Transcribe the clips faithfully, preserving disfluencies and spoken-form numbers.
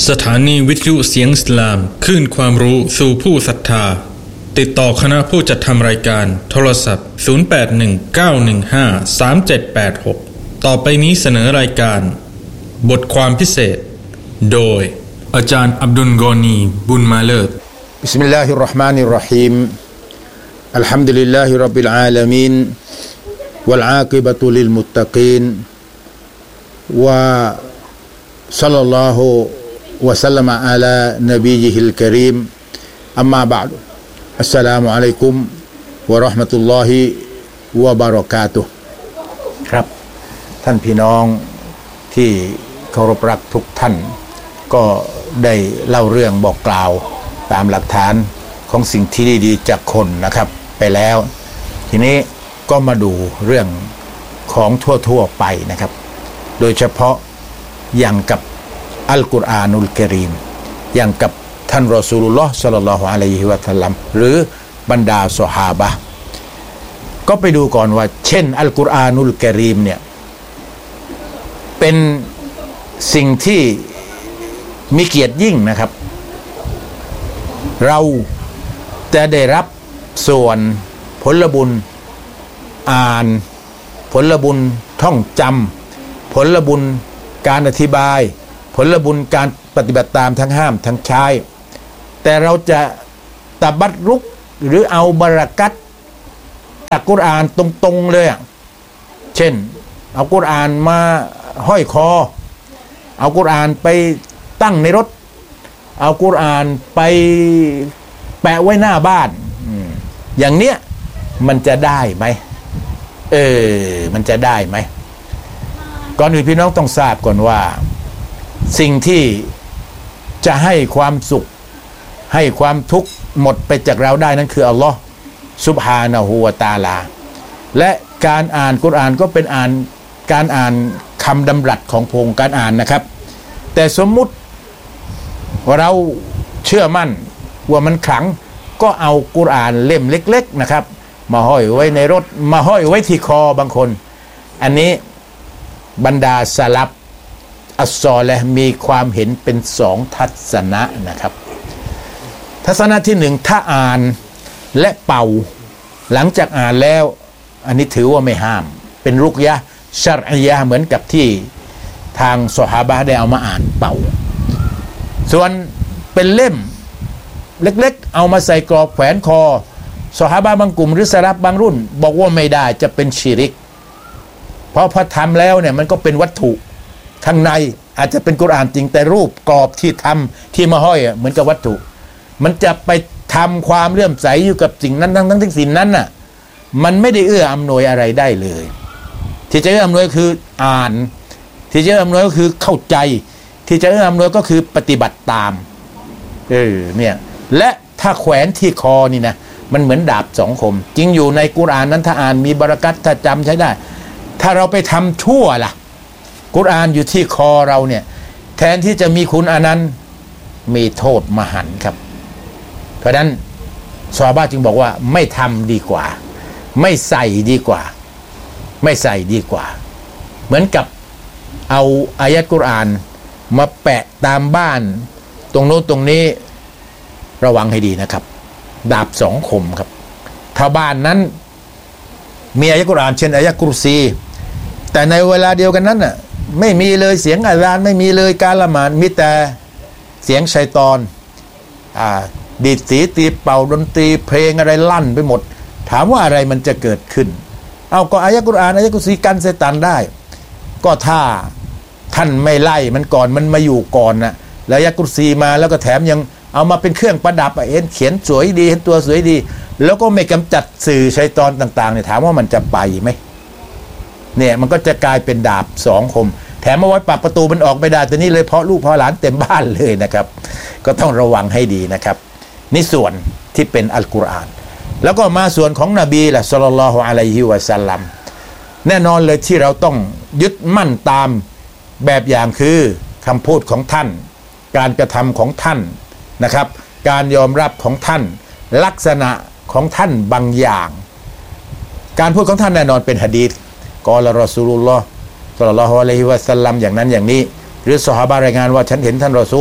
สถานีวิทยุเสียงอิสลามคลื่นความรู้สู่ผู้ศรัทธาติดต่อคณะผู้จัดทำรายการโทรศัพท์ศูนย์ แปด หนึ่ง เก้า หนึ่ง ห้า สาม เจ็ด แปด หกต่อไปนี้เสนอรายการบทความพิเศษโดยอาจารย์อับดุลกอนีบุญมาเลิศบิสมิลลาฮิรเราะห์มานิรเราะฮีมอัลฮัมดุลิลลาฮิร็อบบิลอาลามีนวัลอากิบะตุลิลมุตตะกีนวะศ็อลลัลลอฮุวะซัลลัมอะลานบียิฮิลกะรีมอัมมาบะอ์ดุอัสสลามุอะลัยกุมวะเราะห์มะตุลลอฮิวะบะเราะกาตุฮ์ครับท่านพี่น้องที่เคารพรักทุกท่านก็ได้เล่าเรื่องบอกกล่าวตามหลักฐานของสิ่งที่ดีๆจากคนนะครับไปแล้วทีนี้ก็มาดูเรื่องของทั่วๆไปนะครับโดยเฉพาะอย่างกับอัลกุรอานุลกะรีมอย่างกับท่านรอซูลุลลอฮ์ศ็อลลัลลอฮุอะลัยฮิวะซัลลัมหรือบรรดาซอฮาบะห์ก็ไปดูก่อนว่าเช่นอัลกุรอานุลกะรีมเนี่ยเป็นสิ่งที่มีเกียรติยิ่งนะครับเราจะได้รับส่วนผลบุญอ่านผลบุญท่องจำผลบุญการอธิบายผลบุญการปฏิบัติตามทั้งห้ามทั้งใช้แต่เราจะตะบัดรุกหรือเอาบะเราะกัตจากกุรอานตรงๆเลยอ่ะเช่นเอากุรอานมาห้อยคอเอากุรอานไปตั้งในรถเอากุรอานไปแปะไว้หน้าบ้านอย่างเนี้ยมันจะได้ไหมเออมันจะได้ไหมก่อนอื่นพี่น้องต้องทราบก่อนว่าสิ่งที่จะให้ความสุขให้ความทุกข์หมดไปจากเราได้นั้นคืออัลลอฮ์ซุบฮานะฮูวะตะอาลาและการอ่านกุรอานก็เป็นอ่านการอ่านคำดำรัสของพระองค์การอ่านนะครับแต่สมมุติว่าเราเชื่อมั่นว่ามันขลังก็เอากุรอานเล่มเล็กๆนะครับมาห้อยไว้ในรถมาห้อยไว้ที่คอบางคนอันนี้บรรดาสลับอัสซอลิฮ์มีความเห็นเป็นสองทัศนะนะครับทัศนะที่หนึ่งถ้าอ่านและเป่าหลังจากอ่านแล้วอันนี้ถือว่าไม่ห้ามเป็นรุกยะห์ชัรอียะห์เหมือนกับที่ทางซอฮาบะห์ได้เอามาอ่านเป่าส่วนเป็นเล่มเล็กๆเอามาใส่กรอบแขวนคอซอฮาบะห์บางกลุ่มหรือสลับบางรุ่นบอกว่าไม่ได้จะเป็นชิริกเพราะพอทำแล้วเนี่ยมันก็เป็นวัตถุข้างในอาจจะเป็นกุรอานจริงแต่รูปกรอบที่ทำที่มาห้อยเหมือนกับวัตถุมันจะไปทำความเลื่อมใสอยู่กับสิ่งนั้นทั้งทั้งสิ่งนั้นน่ะมันไม่ได้เอื้ออำนวยอะไรได้เลยที่จะเอื้ออำนวยคืออ่านที่จะเอื้ออำนวยก็คือเข้าใจที่จะเอื้ออำนวยก็คือปฏิบัติตามเออเนี่ยและถ้าแขวนที่คอนี่นะมันเหมือนดาบสองคมจริงอยู่ในกุรอานนั้นถ้าอ่านมีบะเราะกัตถ้าจำใช้ได้ถ้าเราไปทำชั่วล่ะกุรอานอยู่ที่คอเราเนี่ยแทนที่จะมีคุณอานันต์มีโทษมหันต์ครับเพราะฉะนั้นซอฮาบะห์จึงบอกว่าไม่ทำดีกว่าไม่ใส่ดีกว่าไม่ใส่ดีกว่าเหมือนกับเอาอายะห์กุรอานมาแปะตามบ้านตรงโน้นตรงนี้ระวังให้ดีนะครับดาบสองคมครับถ้าบ้านนั้นมีอายะห์กุรอานเช่นอายะห์กุรซีแต่ในเวลาเดียวกันนั้นน่ะไม่มีเลยเสียงอาซานไม่มีเลยการละหมาดมีแต่เสียงชัยฏอนอ่าดีดสีตีเป่าดนตรีเพลงอะไรลั่นไปหมดถามว่าอะไรมันจะเกิดขึ้นเอาก็อายะห์กุรอานอายะห์กุรซีกันชัยฏอนได้ก็ถ้าท่านไม่ไล่มันก่อนมันมาอยู่ก่อนนะแล้วอายะห์กุรซีมาแล้วก็แถมยังเอามาเป็นเครื่องประดับเห็นเขียนสวยดีเห็นตัวสวยดีแล้วก็ไม่กำจัดสื่อชัยฏอนต่างๆเนี่ยถามว่ามันจะไปไหมเนี่ยมันก็จะกลายเป็นดาบสองคมแถมเอาไว้ปรับประตูมันออกไม่ได้แต่นี่เลยเพราะลูกเพราะหลานเต็มบ้านเลยนะครับก็ต้องระวังให้ดีนะครับนี่ส่วนที่เป็นอัลกุรอานแล้วก็มาส่วนของนบีล่ะศ็อลลัลลอฮุอะลัยฮิวะซัลลัมแน่นอนเลยที่เราต้องยึดมั่นตามแบบอย่างคือคำพูดของท่านการกระทำของท่านนะครับการยอมรับของท่านลักษณะของท่านบางอย่างการพูดของท่านแน่นอนเป็นหะดีษกอละรอซูลุลลอฮ์ศ็อลลัลลอฮุอะลัยฮิวะซัลลัมอย่างนั้นอย่างนี้หรือซอฮาบะห์รายงานว่าฉันเห็นท่านรอซูล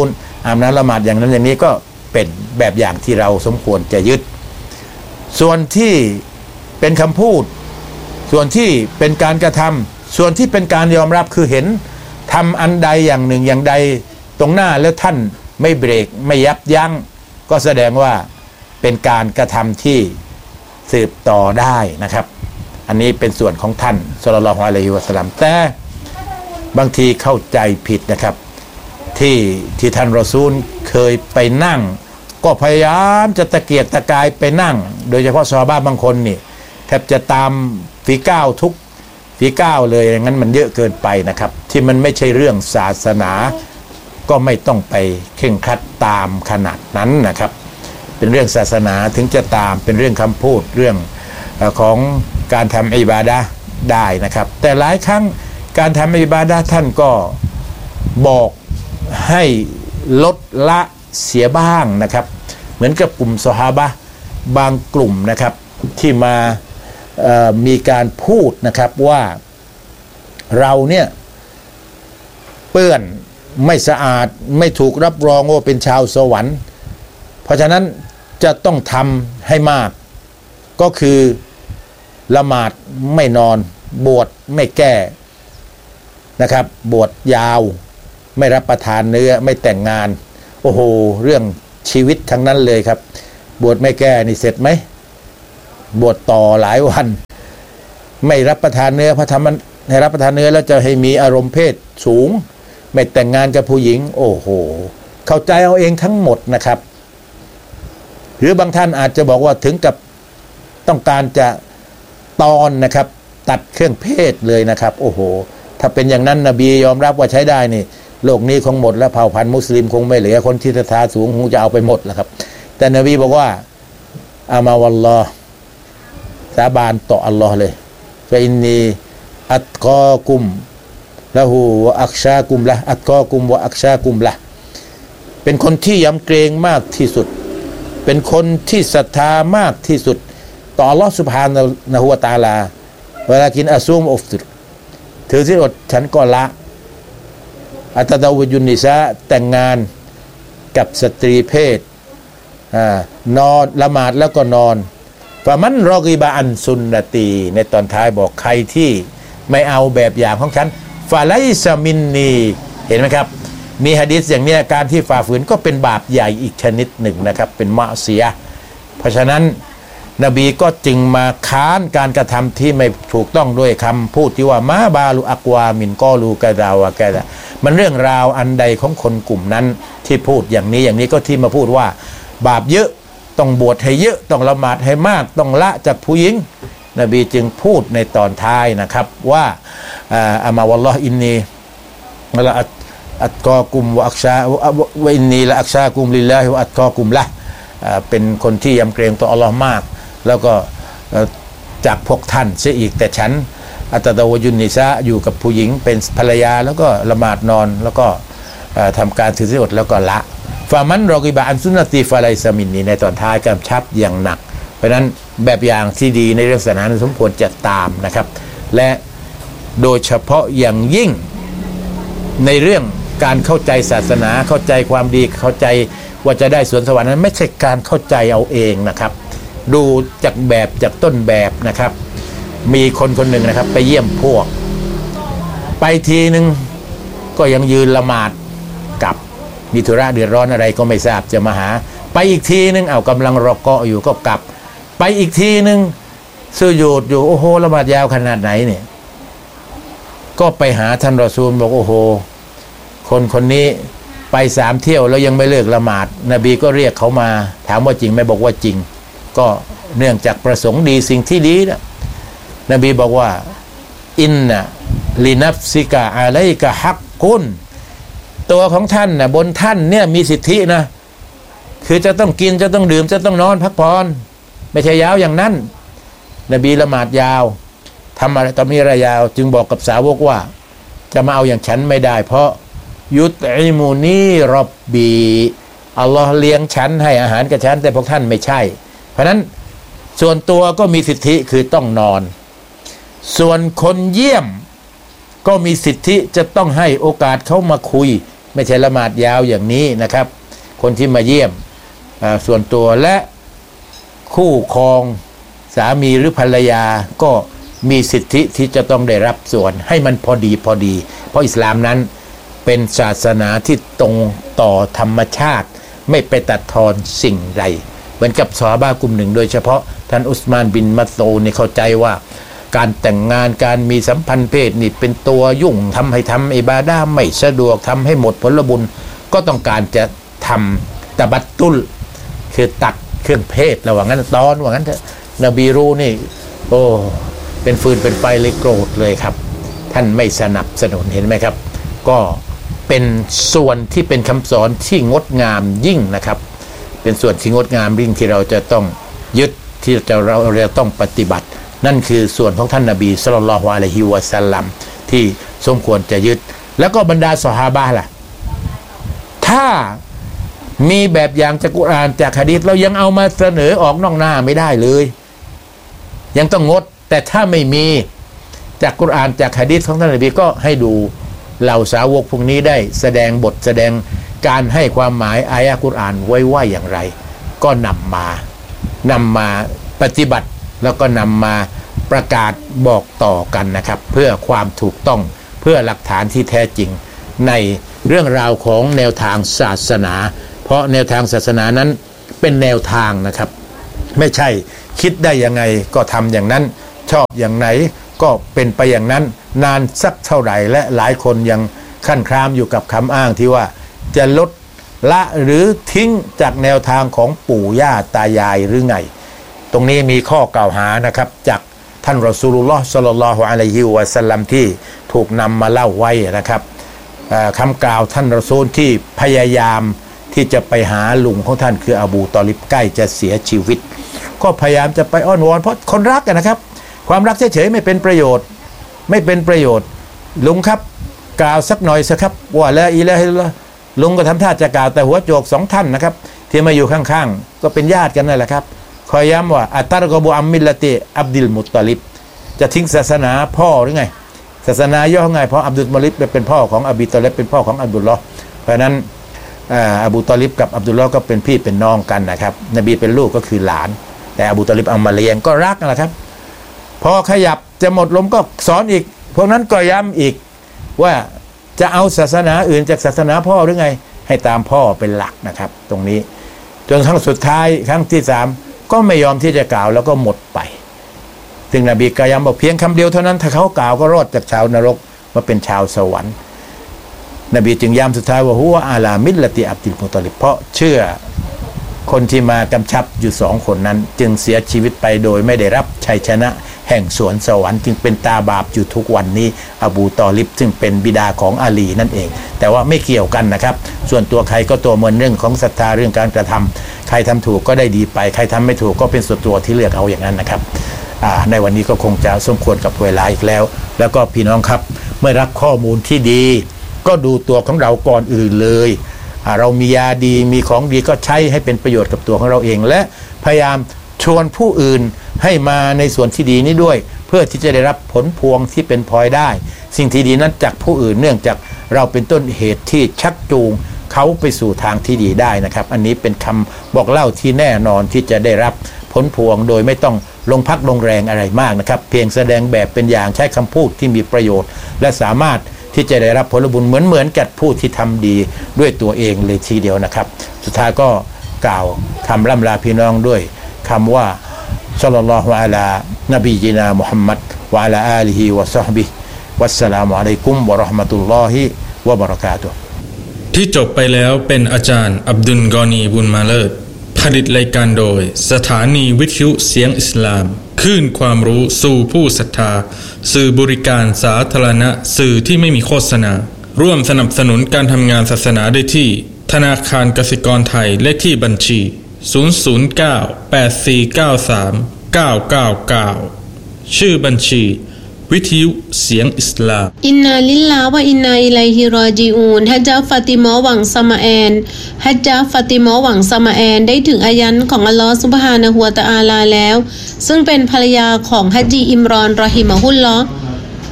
อาบน้ำละหมาดอย่างนั้นอย่างนี้ก็เป็นแบบอย่างที่เราสมควรจะยึดส่วนที่เป็นคำพูดส่วนที่เป็นการกระทำส่วนที่เป็นการยอมรับคือเห็นทำอันใดอย่างหนึ่งอย่างใดตรงหน้าแล้วท่านไม่เบรกไม่ยับยั้งก็แสดงว่าเป็นการกระทำที่สืบต่อได้นะครับอันนี้เป็นส่วนของท่านศ็อลลัลลอฮุอะลัยฮิวะซัลลัมแต่บางทีเข้าใจผิดนะครับที่ที่ท่านรอซูลเคยไปนั่งก็พยายามจะตะเกียกตะกายไปนั่งโดยเฉพาะซอฮาบะห์บางคนนี่แทบจะตามฝีก้าวทุกฝีก้าวเลยอย่างนั้นมันเยอะเกินไปนะครับที่มันไม่ใช่เรื่องศาสนาก็ไม่ต้องไปเคร่งครัดตามขนาดนั้นนะครับเป็นเรื่องศาสนาถึงจะตามเป็นเรื่องคำพูดเรื่องของการทำอิบาดะห์ได้นะครับแต่หลายครั้งการทำอิบาดะห์ท่านก็บอกให้ลดละเสียบ้างนะครับเหมือนกับกลุ่มซอฮาบะห์บางกลุ่มนะครับที่มามีการพูดนะครับว่าเราเนี่ยเปื้อนไม่สะอาดไม่ถูกรับรองว่าเป็นชาวสวรรค์เพราะฉะนั้นจะต้องทำให้มากก็คือละหมาดไม่นอนบวชไม่แก้นะครับบวชยาวไม่รับประทานเนื้อไม่แต่งงานโอ้โหเรื่องชีวิตทั้งนั้นเลยครับบวชไม่แก้นี่เสร็จไหมบวชต่อหลายวันไม่รับประทานเนื้อพระธรรมให้รับประทานเนื้อแล้วจะให้มีอารมณ์เพศสูงไม่แต่งงานกับผู้หญิงโอ้โหเข้าใจเอาเองทั้งหมดนะครับหรือบางท่านอาจจะบอกว่าถึงกับต้องการจะตอนนะครับตัดเครื่องเพศเลยนะครับโอ้โหถ้าเป็นอย่างนั้นนบียอมรับว่าใช้ได้นี่โลกนี้คงหมดแล้วเผ่าพันธุ์มุสลิมคงไม่เหลือคนที่ศรัทธาสูงคงจะเอาไปหมดแล้วครับแต่นบีบอกว่าอามาวัลลอฮ์สาบานต่ออัลลอฮ์เลยฟะอินนีอัตกอกุมละหูวะอักชากุมละอัตกอกุมวะอักชากุมละเป็นคนที่ยำเกรงมากที่สุดเป็นคนที่ศรัทธามากที่สุดต่ออัลลอฮ์ซุบฮานะฮูวะตะอาลาเวลากินอาซูมอุฟติรถือศีลอดฉันก็ละอัตตะดาวุยุนนิซาแต่งงานกับสตรีเพศอ่านอนละหมาดแล้วก็นอนฟะมันรอกิบะอันซุนนะตีในตอนท้ายบอกใครที่ไม่เอาแบบอย่างของฉันฟะไลซะมินนีเห็นไหมครับมีหะดีษอย่างนี้การที่ฝ่าฝืนก็เป็นบาปใหญ่อีกชนิดหนึ่งนะครับเป็นมะเสียเพราะฉะนั้นนบีก็จึงมาค้านการกระทำที่ไม่ถูกต้องด้วยคำพูดที่ว่ามาบาลุอักวามินกอลูกะดาวะกะดะมันเรื่องราวอันใดของคนกลุ่มนั้นที่พูดอย่างนี้อย่างนี้ก็ที่มาพูดว่าบาปเยอะต้องบวชให้เยอะต้องละหมาดให้มากต้องละจากผู้หญิงนบีจึงพูดในตอนท้ายนะครับว่าอามาวัลลอฮ์อินนีละอัตกอกุมวะอักชาวะอินนีละอักชากุมลิลลาฮิวะอัตกอกุมละเป็นคนที่ยำเกรงต่ออัลลอฮ์มากแล้วก็จากพวกท่านเสียอีกแต่ฉันอัตตะวยุนนิซาอยู่กับผู้หญิงเป็นภรรยาแล้วก็ละหมาดนอนแล้วก็ทำการถือศีลอดแล้วก็ละฟามันรอกิบะอันซุนนตีฟาไลซามินนีในตอนท้ายกำชับอย่างหนักเพราะนั้นแบบอย่างที่ดีในเรื่องศาสนาสมควรจะตามนะครับและโดยเฉพาะอย่างยิ่งในเรื่องการเข้าใจศาสนาเข้าใจความดีเข้าใจว่าจะได้สวนสวรรค์นั้นไม่ใช่การเข้าใจเอาเองนะครับดูจากแบบจากต้นแบบนะครับมีคนคนหนึ่งนะครับไปเยี่ยมพวกไปทีนึงก็ยังยืนละหมาดกับมีธุระเดือดร้อนอะไรก็ไม่ทราบจะมาหาไปอีกทีนึงเอากำลังรอเกาะอยู่ก็กลับไปอีกทีนึงสุญูดอยู่โอ้โหละหมาดยาวขนาดไหนเนี่ยก็ไปหาท่านรอซูลบอกโอ้โหคนคนนี้ไปสามเที่ยวแล้วยังไม่เลิกละหมาดนบีก็เรียกเขามาถามว่าจริงไหมบอกว่าจริงก็เนื่องจากประสงค์ดีสิ่งที่ดีนะนบีบอกว่าอินนะลินัฟซิกะอะลัยกะฮักกุนตัวของท่านนะบนท่านเนี่ยมีสิทธินะคือจะต้องกินจะต้องดื่มจะต้องนอนพักผ่อนไม่ใช่ยาวอย่างนั้นนบีละหมาดยาวทำอะไรตอนนี้ระยาวจึงบอกกับสาวกว่าจะมาเอาอย่างฉันไม่ได้เพราะยุตอิมูนีรอบบีอัลลอฮ์เลี้ยงฉันให้อาหารกับฉันแต่พวกท่านไม่ใช่เพราะนั้นส่วนตัวก็มีสิทธิคือต้องนอนส่วนคนเยี่ยมก็มีสิทธิจะต้องให้โอกาสเขามาคุยไม่ใช่ละหมาดยาวอย่างนี้นะครับคนที่มาเยี่ยมส่วนตัวและคู่ครองสามีหรือภรรยาก็มีสิทธิที่จะต้องได้รับส่วนให้มันพอดีพอดีเพราะอิสลามนั้นเป็นศาสนาที่ตรงต่อธรรมชาติไม่ไปตัดทอนสิ่งใดเหมือนกับซอฮาบะห์กลุ่มหนึ่งโดยเฉพาะท่านอุสมานบินมัสอูดนี่เข้าใจว่าการแต่งงานการมีสัมพันธ์เพศนี่เป็นตัวยุ่งทำให้ทำอิบาดะห์ไม่สะดวกทำให้หมดผลบุญก็ต้องการจะทำตะบัตตุลคือตัดเครื่องเพศระหว่างนั้นตอนว่างั้นเถอะนบีรู้นี่โอ้เป็นฟืนเป็นไฟเลยโกรธเลยครับท่านไม่สนับสนุนเห็นไหมครับก็เป็นส่วนที่เป็นคำสอนที่งดงามยิ่งนะครับเป็นส่วนที่งดงามยิ่งที่เราจะต้องยึดที่จะเราเราต้องปฏิบัตินั่นคือส่วนของท่านนบีศ็อลลัลลอฮุอะลัยฮิวะซัลลัมที่สมควรจะยึดแล้วก็บรรดาซอฮาบะห์ล่ะถ้ามีแบบอย่างจากกุรอานจากหะดีษเรายังเอามาเสนอออกนอกหน้าไม่ได้เลยยังต้องงดแต่ถ้าไม่มีจากกุรอานจากหะดีษของท่านนบีก็ให้ดูเหล่าสาวกพวกนี้ได้แสดงบทแสดงการให้ความหมายอายะห์กุรอานไว้ว่าอย่างไรก็นำมานำมาปฏิบัติแล้วก็นำมาประกาศบอกต่อกันนะครับเพื่อความถูกต้องเพื่อหลักฐานที่แท้จริงในเรื่องราวของแนวทางศาสนาเพราะแนวทางศาสนานั้นเป็นแนวทางนะครับไม่ใช่คิดได้ยังไงก็ทำอย่างนั้นชอบอย่างไหนก็เป็นไปอย่างนั้นนานสักเท่าไหร่และหลายคนยังขั้นครามอยู่กับคำอ้างที่ว่าจะลดละหรือทิ้งจากแนวทางของปู่ย่าตายายหรือไงตรงนี้มีข้อกล่าวหานะครับจากท่านรอซูลุลลอฮ์ศ็อลลัลลอฮุอะลัยฮิวะซัลลัมที่ถูกนำมาเล่าไว้นะครับคำกล่าวท่านรอซูลที่พยายามที่จะไปหาลุงของท่านคืออบูตอลิบใกล้จะเสียชีวิตก็พยายามจะไปอ้อนวอนเพราะคนรักกันนะครับความรักเฉยๆไม่เป็นประโยชน์ไม่เป็นประโยชน์ลุงครับกล่าวสักหน่อยสิครับว่าละอิลาฮะอิลลัลลอฮ์ลุงก็ทำท่าจะกล่าวแต่หัวโจกสองท่านนะครับที่มาอยู่ข้างๆก็เป็นญาติกันนั่นแหละครับคอยย้ำว่าอัตตารกบูอัมมิลละติอับดิลมุตตอลิบจะทิ้งศาสนาพ่อหรือไงศาสนาย่อไงเพราะอับดุลมุตตอลิบเป็นพ่อของอบีตอลิบเป็นพ่อของอับดุลลอฮ์เพราะนั้นอบูตอลิบกับอับดุลลอฮ์ก็เป็นพี่เป็นน้องกันนะครับนบีเป็นลูกก็คือหลานแต่อบูตอลิบเอามาเลี้ยงก็รักนั่นแหละครับพอขยับจะหมดลมก็สอนอีกพวกนั้นก็ย้ำอีกว่าจะเอาศาสนาอื่นจากศาสนาพ่อหรือไงให้ตามพ่อเป็นหลักนะครับตรงนี้จนครั้งสุดท้ายครั้งที่สามก็ไม่ยอมที่จะกล่าวแล้วก็หมดไปซึ่งนบีก็ย้ำบอกเพียงคำเดียวเท่านั้นถ้าเขากล่าวก็รอดจากชาวนรกมาเป็นชาวสวรรค์นบีจึงย้ำสุดท้ายว่าฮุวะอาลามิลละติอับดุลมุตตอลิบเพราะเชื่อคนที่มากำชับอยู่สองคนนั้นจึงเสียชีวิตไปโดยไม่ได้รับชัยชนะแห่งสวนสวรรค์จึงเป็นตาบาปอยู่ทุกวันนี้อบูตอลิบซึ่งเป็นบิดาของอาลีนั่นเองแต่ว่าไม่เกี่ยวกันนะครับส่วนตัวใครก็ตัวเหมือนเรื่องของศรัทธาเรื่องการกระทำใครทำถูกก็ได้ดีไปใครทำไม่ถูกก็เป็นส่วนตัวที่เลือกเอาอย่างนั้นนะครับในวันนี้ก็คงจะสมควรกับเวลาอีกแล้วแล้วก็พี่น้องครับเมื่อรับข้อมูลที่ดีก็ดูตัวของเราก่อนอื่นเลยเรามียาดีมีของดีก็ใช้ให้เป็นประโยชน์กับตัวของเราเองและพยายามชวนผู้อื่นให้มาในส่วนที่ดีนี้ด้วยเพื่อที่จะได้รับผลพวงที่เป็นพลอยได้สิ่งที่ดีนั้นจากผู้อื่นเนื่องจากเราเป็นต้นเหตุที่ชักจูงเขาไปสู่ทางที่ดีได้นะครับอันนี้เป็นคำบอกเล่าที่แน่นอนที่จะได้รับผลพวงโดยไม่ต้องลงพักลงแรงอะไรมากนะครับเพียงแสดงแบบเป็นอย่างใช้คำพูดที่มีประโยชน์และสามารถที่จะได้รับผลบุญเหมือนเหมือนกับผู้ที่ทำดีด้วยตัวเองเลยทีเดียวนะครับสุดท้ายก็กล่าวคำล่ำลาพี่น้องด้วยคำว่าศ็อลลัลลอฮุอะลานบีญินามุฮัมมัดวะอะลาอาลิฮิวะศอฮบิฮิวัสสลามุอะลัยกุมวะเราะห์มะตุลลอฮิวะบะเราะกาตุฮ์ที่จบไปแล้วเป็นอาจารย์อับดุลกอนีบุญมาเลิศผลิตรายการโดยสถานีวิทยุเสียงอิสลามคลื่นความรู้สู่ผู้ศรัทธาสื่อบริการสาธารณะสื่อที่ไม่มีโฆษณาร่วมสนับสนุนการทำงานศาสนาได้ที่ธนาคารกสิกรไทยเลขที่บัญชีศูนย์ ศูนย์ เก้า แปด สี่ เก้า สาม เก้า เก้า เก้าชื่อบัญชีวิทยุเสียงอิสลามอินนาลิลลาห์วะอินนาอิลัยฮิรอญิอูนฮัจญะฟาติมาหวังสมาแอนฮัจญะฟาติมาหวังสมาแอนได้ถึงอายันของอัลลอฮฺซุบฮานะฮูวะตะอาลาแล้วซึ่งเป็นภรรยาของฮัจญีอิมรอนรอฮิมะฮุลลอฮ์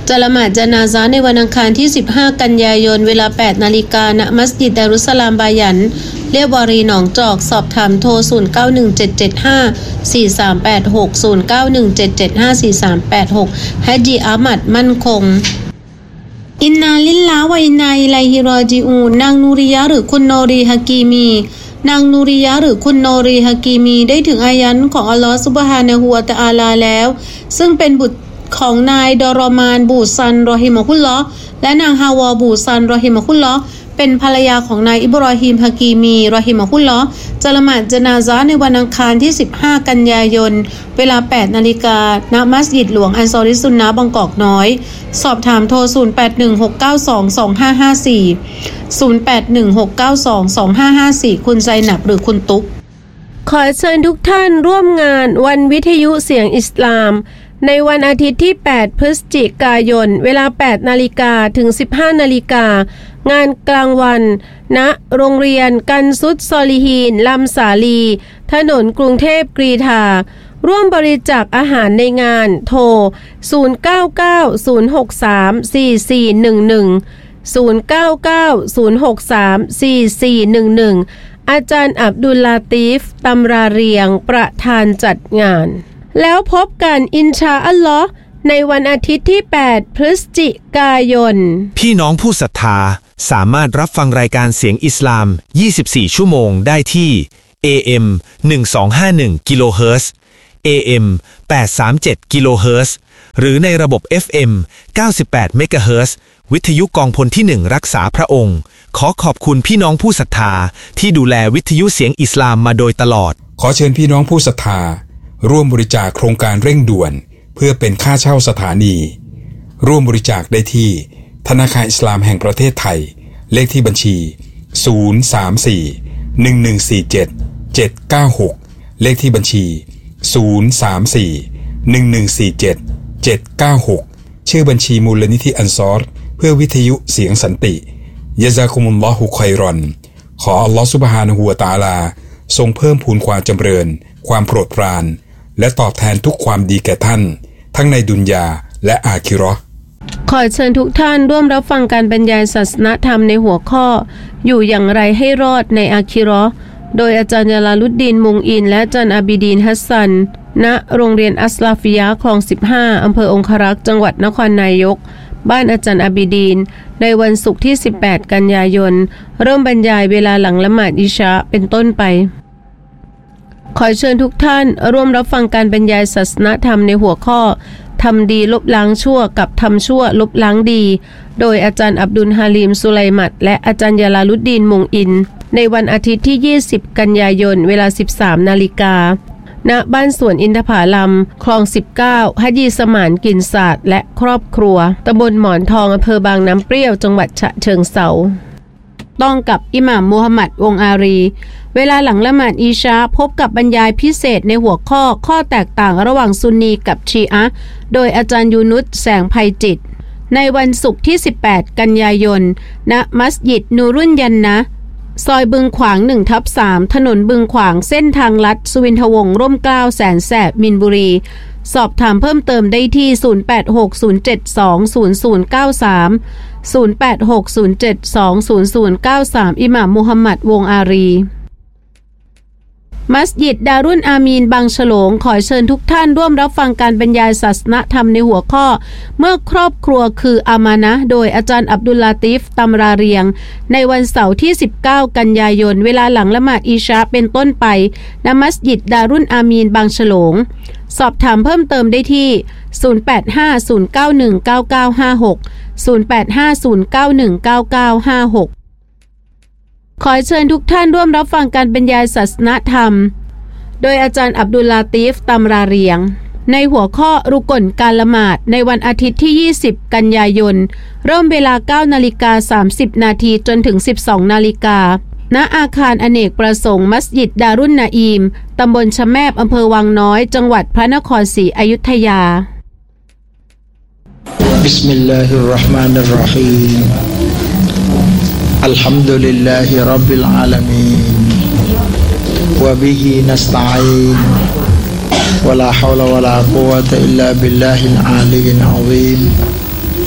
จะละหมาดญะนาซะห์ในวันอังคารที่สิบห้ากันยายนเวลา แปดนาฬิกา ณ มัสยิดดารุสสลามบายันเรียบวารีหนองจอกสอบถามโทรศูนย์ เก้า หนึ่ง เจ็ด เจ็ด ห้า สี่ สาม แปด หก ศูนย์ เก้า หนึ่ง เจ็ด เจ็ด ห้า สี่ สาม แปด หกฮะจีอามัดมั่นคงอินนาลิลลาฮ์วะอินนาอิลัยฮิรอญิอูนนางนูริยะหรือคุณโนรีฮะกีมีนางนูริยะหรือคุณโนรีฮะกีมีได้ถึงอายันของอัลลอฮฺซุบฮานะฮูวะตะอาลาแล้วซึ่งเป็นบุตรของนายดอรอมานบูซันรอฮิมะฮุลลอฮ์และนางฮาวาบูซันรอฮิมะฮุลลอฮ์เป็นภรรยาของนายอิบรอฮีมฮะกีมีรอฮิมะฮุลลอฮ์จะละหมาดญะนาซะห์ในวันอังคารที่สิบห้ากันยายนเวลา แปดนาฬิกา ณ มัสยิดหลวงอันซอริซุนนะห์บางกอกน้อยสอบถามโทรศูนย์ แปด หนึ่ง หก เก้า สอง สอง ห้า ห้า สี่ ศูนย์ แปด หนึ่ง หก เก้า สอง สอง ห้า ห้า สี่คุณไซนับหรือคุณตุ๊กขอเชิญทุกท่านร่วมงานวันวิทยุเสียงอิสลามในวันอาทิตย์ที่แปดพฤศจิกายนเวลา แปดนาฬิกา ถึง สิบห้านาฬิกางานกลางวันณโรงเรียนกันซุดซอลิฮีนลำสาลีถนนกรุงเทพกรีฑาร่วมบริจาคอาหารในงานโทรศูนย์ เก้า เก้า ศูนย์ หก สาม สี่ สี่ หนึ่ง หนึ่ง ศูนย์ เก้า เก้า ศูนย์ หก สาม สี่ สี่ หนึ่ง หนึ่งอาจารย์อับดุลลาตีฟตำราเรียงประธานจัดงานแล้วพบกันอินชาอัลลอฮ์ในวันอาทิตย์ที่แปดพฤศจิกายนพี่น้องผู้ศรัทธาสามารถรับฟังรายการเสียงอิสลามยี่สิบสี่ชั่วโมงได้ที่ เอ เอ็ม หนึ่งสองห้าหนึ่ง กิโลเฮิรตซ์ เอ เอ็ม แปดสามเจ็ด กิโลเฮิรตซ์หรือในระบบ เอฟ เอ็ม เก้าสิบแปด เมกะเฮิรตซ์วิทยุกองพลที่หนึ่งรักษาพระองค์ขอขอบคุณพี่น้องผู้ศรัทธาที่ดูแลวิทยุเสียงอิสลามมาโดยตลอดขอเชิญพี่น้องผู้ศรัทธาร่วมบริจาคโครงการเร่งด่วนเพื่อเป็นค่าเช่าสถานีร่วมบริจาคได้ที่ธนาคารอิสลามแห่งประเทศไทยเลขที่บัญชีศูนย์ สาม สี่ หนึ่ง หนึ่ง สี่ เจ็ด เจ็ด เก้า หกเลขที่บัญชีศูนย์ สาม สี่ หนึ่ง หนึ่ง สี่ เจ็ด เจ็ด เก้า หกชื่อบัญชีมูลนิธิอันซอรเพื่อวิทยุเสียงสันติยะซากุมุลลอฮุค็อยรอนขออัลลอฮฺซุบฮานะฮูวะตะอาลาทรงเพิ่มพูนความจำเริญความโปรดปรานและตอบแทนทุกความดีแก่ท่านทั้งในดุนยาและอาคิเราะห์ขอเชิญทุกท่านร่วมรับฟังการบรรยายศาสนธรรมในหัวข้ออยู่อย่างไรให้รอดในอาคิเราะห์โดยอาจารย์ยาลาลุดดีนมุงอินและอาจารย์อาบิดีนฮัสซันณโรงเรียนอัสลาฟิยะห์คลองสิบห้าอำเภอองครักษ์จังหวัดนครนายกบ้านอาจารย์อาบิดีนในวันศุกร์ที่สิบแปดกันยายนเริ่มบรรยายเวลาหลังละหมาดอิชาเป็นต้นไปขอเชิญทุกท่านร่วมรับฟังการบรรยายศาสนธรรมในหัวข้อทำดีลบล้างชั่วกับทำชั่วลบล้างดีโดยอาจารย์อับดุลฮาลิมสุไลมัดและอาจารย์ยาลาลุดดีนมุงอินในวันอาทิตย์ที่ยี่สิบกันยายนเวลา สิบสามนาฬิกาณบ้านสวนอินทผลัมคลองสิบเก้าฮะญีสมานกินศาสตร์และครอบครัวตำบลหมอนทองอำเภอบางน้ำเปรี้ยวจังหวัดฉะเชิงเทราต้องกับอิหม่ามมูฮัมหมัดวงอารีเวลาหลังละหมาดอีชาพบกับบรรยายพิเศษในหัวข้อข้อแตกต่างระหว่างซุนนีกับชีอะห์โดยอาจารย์ยูนุสแสงไพจิตในวันศุกร์ที่สิบแปดกันยายนณมัสยิดนูรุนยันนะซอยบึงขวาง หนึ่งทับสาม ถนนบึงขวางเส้นทางลัดสุวินทวงศ์ร่มเกล้าแสนแสบมินบุรีสอบถามเพิ่มเติมได้ที่ศูนย์ แปด หก ศูนย์ เจ็ด สอง ศูนย์ ศูนย์ เก้า สาม ศูนย์ แปด หก ศูนย์ เจ็ด สอง ศูนย์ ศูนย์ เก้า สามอิหม่ามมูฮัมหมัดวงอารีมัสยิดดารุนอามีนบางฉลงขอเชิญทุกท่านร่วมรับฟังการบรรยายศาสนธรรมในหัวข้อเมื่อครอบครัวคืออามานะห์โดยอาจารย์อับดุลลาติฟตำราเรียงในวันเสาร์ที่สิบเก้ากันยายนเวลาหลังละหมาดอิชาเป็นต้นไปณมัสยิดดารุนอามีนบางฉลงสอบถามเพิ่มเติมได้ที่ศูนย์ แปด ห้า ศูนย์ เก้า หนึ่ง เก้า เก้า ห้า หก ศูนย์ แปด ห้า ศูนย์ เก้า หนึ่ง เก้า เก้า ห้า หกขอเชิญทุกท่านร่วมรับฟังการบรรยายศาสนธรรมโดยอาจารย์อับดุลลาตีฟตำราเรียงในหัวข้อรุกลการละหมาดในวันอาทิตย์ที่ยี่สิบกันยายนเริ่มเวลา เก้านาฬิกาสามสิบนาทีจนถึง สิบสองนาฬิกาณอาคารอเนกประสงค์มัสยิดดารุนนาอีมตำบลชะแมบอำเภอวังน้อยจังหวัดพระนครศรีอยุธยาบิสมิลลาฮิรเราะห์มานิรเราะฮีมอัลฮัมดุลิลลาฮิร็อบบิลอาลามีนวะบิฮินัสตะอีนวะลาฮาวละวะลากุวะตะอิลลาบิลลาฮิลอาลียิลอะซีม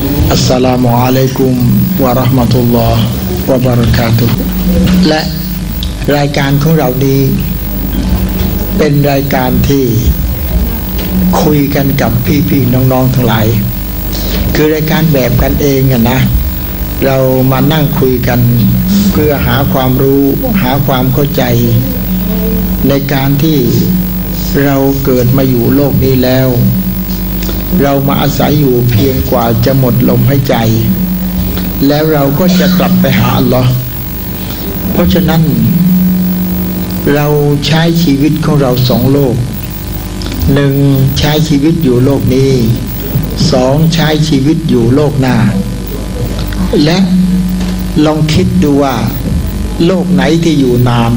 อัสสลามุอะลัยกุมวะเราะห์มะตุลลอฮ์วะบะเราะกาตุฮ์และรายการของเรานี้เป็นรายการที่คุยกันกับพี่ๆน้องๆทั้งหลายคือรายการแบบกันเองอะนะเรามานั่งคุยกันเพื่อหาความรู้หาความเข้าใจในการที่เราเกิดมาอยู่โลกนี้แล้วเรามาอาศัยอยู่เพียงกว่าจะหมดลมหายใจแล้วเราก็จะกลับไปหาอัลลอฮ์เพราะฉะนั้นเราใช้ชีวิตของเราสองโลกหนึ่งใช้ชีวิตอยู่โลกนี้สองใช้ชีวิตอยู่โลกหน้าและลองคิดดูว่าโลกไหนที่อยู่นาน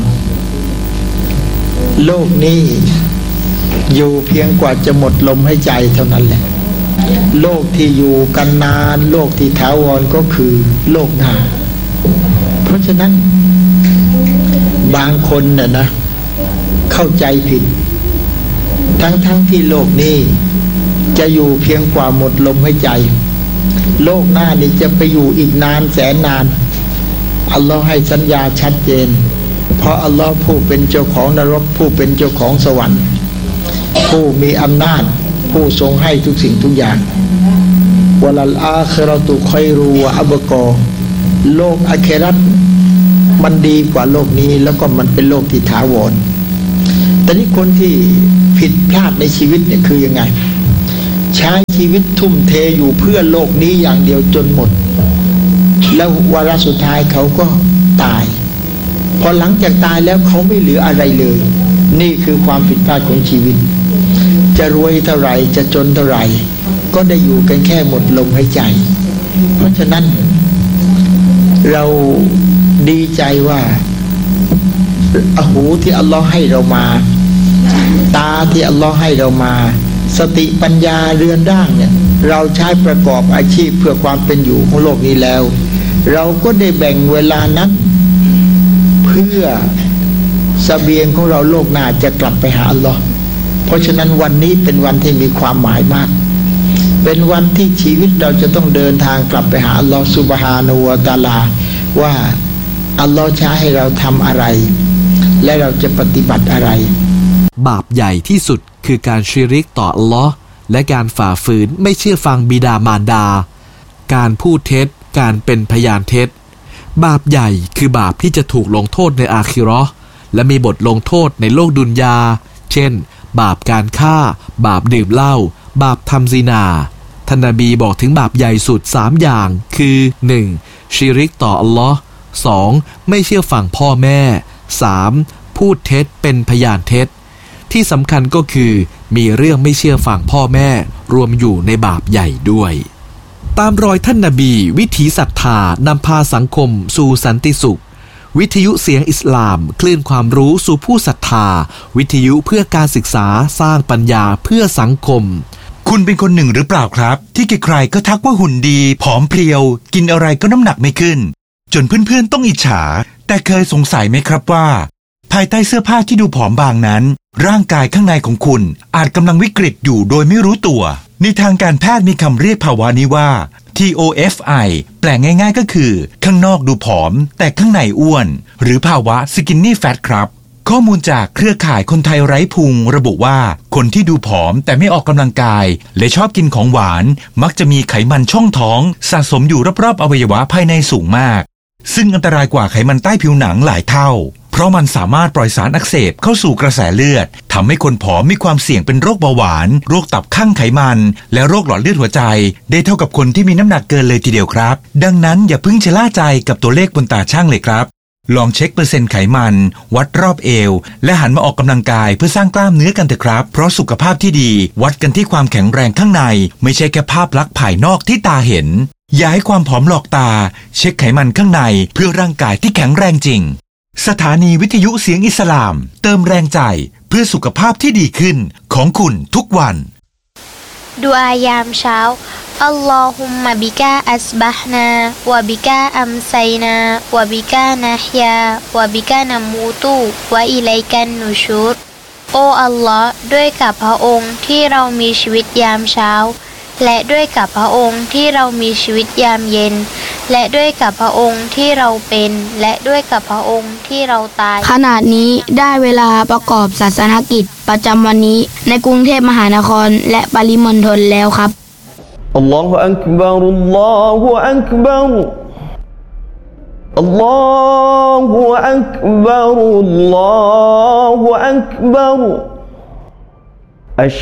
โลกนี้อยู่เพียงกว่าจะหมดลมหายใจเท่านั้นแหละโลกที่อยู่กันนานโลกที่ถาวรก็คือโลกหน้าเพราะฉะนั้นบางคนน่ะนะเข้าใจผิดทั้งๆ ท, ที่โลกนี้จะอยู่เพียงกว่าหมดลมหายใจโลกหน้านี่จะไปอยู่อีกนานแสนนานอัลลอฮ์ให้สัญญาชัดเจนเพราะอัลลอฮ์ผู้เป็นเจ้าของนรกผู้เป็นเจ้าของสวรรค์ผู้มีอำนาจผู้ทรงให้ทุกสิ่งทุกอย่างวะลัลอาคิเราะตุค็อยรุวะอับกอโลกอาคิเราะห์มันดีกว่าโลกนี้แล้วก็มันเป็นโลกที่ถาวรแต่นี่คนที่ผิดพลาดในชีวิตเนี่ยคือยังไงใช้ชีวิตทุ่มเทอยู่เพื่อโลกนี้อย่างเดียวจนหมดแล้ววาระสุดท้ายเขาก็ตายพอหลังจากตายแล้วเขาไม่เหลืออะไรเลยนี่คือความผิดพลาดของชีวิตจะรวยเท่าไหร่จะจนเท่าไหร่ก็ได้อยู่กันแค่หมดลมหายใจเพราะฉะนั้นเราดีใจว่าหูที่อัลลอฮ์ให้เรามาตาที่อัลลอฮ์ให้เรามาสติปัญญาเรือนร่างเนี่ยเราใช้ประกอบอาชีพเพื่อความเป็นอยู่ของโลกนี้แล้วเราก็ได้แบ่งเวลานั้นเพื่อเสบียงของเราโลกหน้าจะกลับไปหาอัลลอฮ์เพราะฉะนั้นวันนี้เป็นวันที่มีความหมายมากเป็นวันที่ชีวิตเราจะต้องเดินทางกลับไปหาอัลลอฮ์ซุบฮานะฮูวะตะอาลาว่าอัลลอฮ์ใช้ให้เราทำอะไรและเราจะปฏิบัติอะไรบาปใหญ่ที่สุดคือการชิริกต่ออัลลอฮ์และการฝ่าฝืนไม่เชื่อฟังบิดามารดาการพูดเท็จการเป็นพยานเท็จบาปใหญ่คือบาปที่จะถูกลงโทษในอาคิเราะห์และมีบทลงโทษในโลกดุนยาเช่นบาปการฆ่าบาปดื่มเหล้าบาปทำซินาท่านนบีบอกถึงบาปใหญ่สุดสามอย่างคือ หนึ่ง ชิริกต่ออัลลอฮ์ สอง ไม่เชื่อฟังพ่อแม่ สาม พูดเท็จเป็นพยานเท็จที่สำคัญก็คือมีเรื่องไม่เชื่อฟังพ่อแม่รวมอยู่ในบาปใหญ่ด้วยตามรอยท่านนบีวิถีศรัทธานำพาสังคมสู่สันติสุขวิทยุเสียงอิสลามคลื่นความรู้สู่ผู้ศรัทธาวิทยุเพื่อการศึกษาสร้างปัญญาเพื่อสังคมคุณเป็นคนหนึ่งหรือเปล่าครับที่ใครๆก็ทักว่าหุ่นดีผอมเพรียวกินอะไรก็น้ำหนักไม่ขึ้นจนเพื่อนๆต้องอิจฉาแต่เคยสงสัยไหมครับว่าภายใต้เสื้อผ้าที่ดูผอมบางนั้นร่างกายข้างในของคุณอาจกำลังวิกฤตอยู่โดยไม่รู้ตัวในทางการแพทย์มีคำเรียกภาวะนี้ว่า ที โอ เอฟ ไอ แปลง่ายๆก็คือข้างนอกดูผอมแต่ข้างในอ้วนหรือภาวะ skinny fat ครับข้อมูลจากเครือข่ายคนไทยไร้พุงระบุว่าคนที่ดูผอมแต่ไม่ออกกำลังกายและชอบกินของหวานมักจะมีไขมันช่องท้องสะสมอยู่รอบๆอวัยวะภายในสูงมากซึ่งอันตรายกว่าไขมันใต้ผิวหนังหลายเท่าเพราะมันสามารถปล่อยสารอักเสบเข้าสู่กระแสเลือดทำให้คนผอมมีความเสี่ยงเป็นโรคเบาหวานโรคตับคั่งไขมันและโรคหลอดเลือดหัวใจได้เท่ากับคนที่มีน้ำหนักเกินเลยทีเดียวครับดังนั้นอย่าเพิ่งชะล่าใจกับตัวเลขบนตาช่างเลยครับลองเช็คเปอร์เซ็นต์ไขมันวัดรอบเอวและหันมาออกกำลังกายเพื่อสร้างกล้ามเนื้อกันเถอะครับเพราะสุขภาพที่ดีวัดกันที่ความแข็งแรงข้างในไม่ใช่แค่ภาพลักษณ์ภายนอกที่ตาเห็นอย่าให้ความผอมหลอกตาเช็คไขมันข้างในเพื่อร่างกายที่แข็งแรงจริงสถานีวิทยุเสียงอิสลามเติมแรงใจเพื่อสุขภาพที่ดีขึ้นของคุณทุกวันดุอายามเช้าอัลลอฮุมมะบิกาอัสบะฮ์นาวะบิกาอัมไซนาวะบิกานะฮยาวะบิกานะมูตุวะอิลัยกันนุชูรโออัลลอฮ์ด้วยกับพระองค์ที่เรามีชีวิตยามเช้าและด้วยกับพระองค์ที่เรามีชีวิตยามเย็นและด้วยกับพระองค์ที่เราเป็นและด้วยกับพระองค์ที่เราตายขณะนี้ได้เวลาประกอบศาสนกิจประจำวันนี้ในกรุงเทพมหานครและปริมณฑลแล้วครับอัลลอฮฺอักบัรอัลลอฮฺอักบัรอัลลอฮฺอักบัรอัลลอฮฺอักบัร